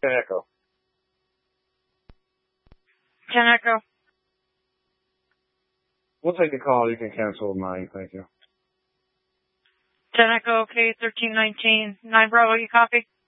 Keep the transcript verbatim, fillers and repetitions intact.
ten Echo. ten Echo. We'll take the call. You can cancel nine. Thank you. ten Echo, okay, thirteen nineteen. nine Bravo, you copy?